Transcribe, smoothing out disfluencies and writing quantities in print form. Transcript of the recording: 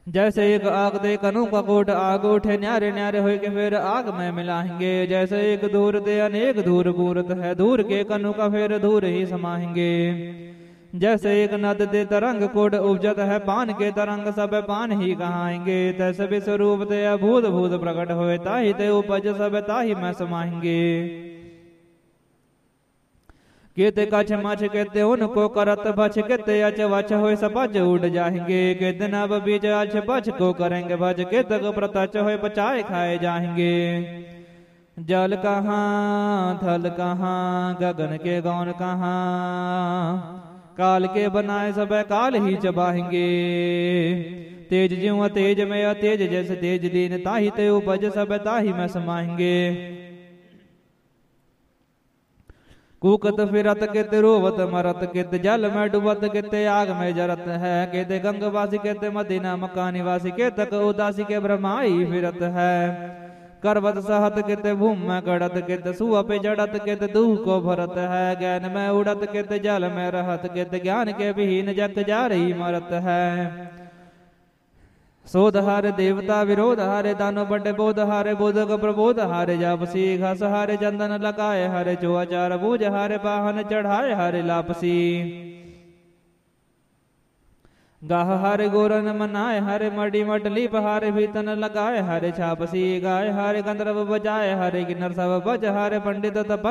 जैसे एक आग दे कनु का कोट आग उठे न्यारे न्यारे हो के फिर आग में मिलाएंगे। जैसे एक धूर दे अनेक धूर पूरत है, धूर के कनु का फिर धूर ही समाएंगे। जैसे एक नद दे तरंग कोट उपजत है, पान के तरंग सब पान ही कहाएंगे। तैसे भी स्वरूप दे अभूत भूत प्रकट होए, ताहि ते उपज सब ताहि में समाएंगे। केते कछ मछ केते उनको करत बछ, केते अच वच हो सपच उड़ जाएंगे। केते नब बीच अच बछ को करेंगे भज, केते को प्रतच हो पचाए खाए जाएंगे। जल कहाँ थल कहाँ गगन के गौन कहाँ, काल के बनाए सब काल ही चबाएंगे। तेज ज्यों तेज में अतेज जैसे तेज दीन, ताहि ते उपज सब ताहि में समाएंगे। कूकत फिरत कित रोवत मरत कित, जल में डूबत कित आग में जरत है। केते गंगवासी केते मदीना मक्का निवासी, केतक उदासी के ब्रह्माई फिरत है। करवत सहत कित भूम में गड़त कित, सुअ पे जड़त कित दूह को भरत है। ज्ञान में उड़त कित जल में रहत कित, ज्ञान के विहीन जग जा रही मरत है। शोध हारे देवता विरोध हारे, दानो बड़े बोध हारे बोधक प्रबोध हारे। जापसी घास हारे चंदन लगाए हारे, जो आचार बूझ हारे वाहन चढ़ाए हारे लापसी। गाह हारे गोरन मनाए हारे, मडी मटली पहारे भीतन लगाए हारे। छापसी गाय हारे गंधर्व बजाए हारे, किन्नर सब बज हारे पंडित तप